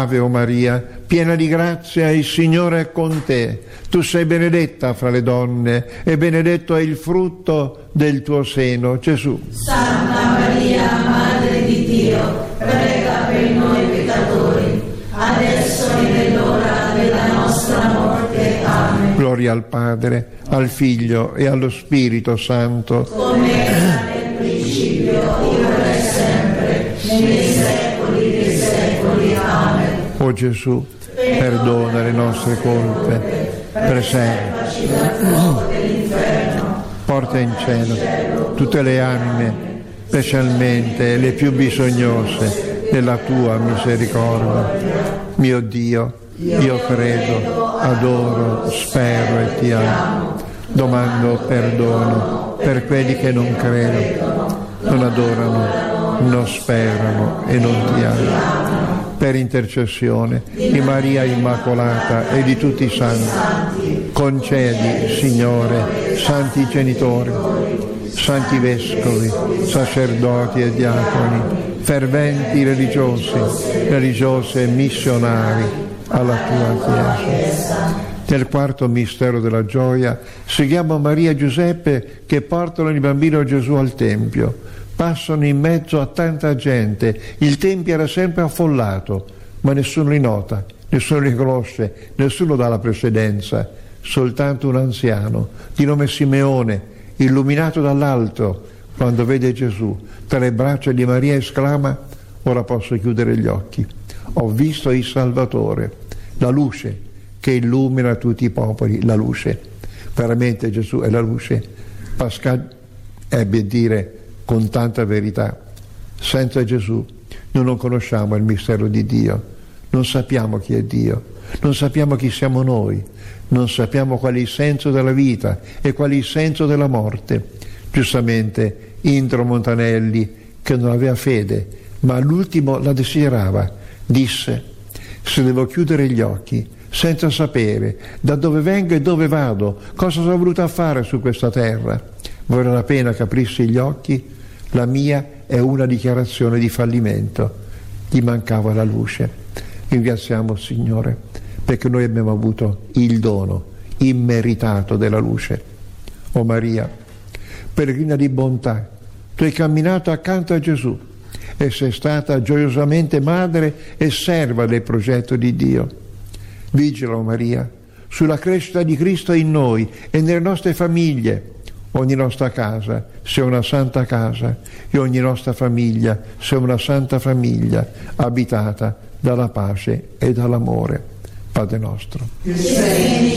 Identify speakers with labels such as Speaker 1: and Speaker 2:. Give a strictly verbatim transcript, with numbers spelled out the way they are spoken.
Speaker 1: Ave o Maria, piena di grazia, il Signore è con te. Tu sei benedetta fra le donne e benedetto è il frutto del tuo seno, Gesù.
Speaker 2: Santa Maria, Madre di Dio, prega per noi peccatori, adesso e nell'ora della nostra morte. Amen.
Speaker 1: Gloria al Padre, al Figlio e allo Spirito Santo.
Speaker 2: Come era nel principio, ora e sempre, nei secoli dei secoli. Amen.
Speaker 1: O Gesù, perdona le nostre colpe, preservaci
Speaker 2: dal fuoco dell'inferno,
Speaker 1: porta in cielo tutte le anime, specialmente le più bisognose della tua misericordia. Mio Dio, io credo, adoro, spero e ti amo. Domando perdono per quelli che non credono, non adorano, non sperano e non ti amano. Per intercessione di Maria Immacolata e di tutti i santi, concedi, Signore, santi genitori, santi vescovi, sacerdoti e diaconi, ferventi religiosi, religiose e missionari alla tua Chiesa. Nel quarto mistero della gioia seguiamo Maria e Giuseppe che portano il bambino Gesù al Tempio. Passano in mezzo a tanta gente, il Tempio era sempre affollato, ma nessuno li nota, nessuno li conosce, nessuno dà la precedenza, soltanto un anziano di nome Simeone, illuminato dall'alto, quando vede Gesù tra le braccia di Maria esclama: ora posso chiudere gli occhi, ho visto il Salvatore, la luce che illumina tutti i popoli, la luce. Veramente Gesù è la luce. Pascal ebbe a dire con tanta verità: senza Gesù noi non conosciamo il mistero di Dio, non sappiamo chi è Dio, non sappiamo chi siamo noi, non sappiamo qual è il senso della vita e qual è il senso della morte. Giustamente Indro Montanelli, che non aveva fede, ma all'ultimo la desiderava, disse: se devo chiudere gli occhi senza sapere da dove vengo e dove vado, cosa sono venuta a fare su questa terra, vale la pena che aprissi gli occhi. La mia è una dichiarazione di fallimento. Gli mancava la luce. Ringraziamo il Signore perché noi abbiamo avuto il dono immeritato della luce. O Maria, pellegrina di bontà, tu hai camminato accanto a Gesù e sei stata gioiosamente madre e serva del progetto di Dio. Vigila, o Maria, sulla crescita di Cristo in noi e nelle nostre famiglie. Ogni nostra casa sia una santa casa e ogni nostra famiglia sia una santa famiglia abitata dalla pace e dall'amore. Padre nostro.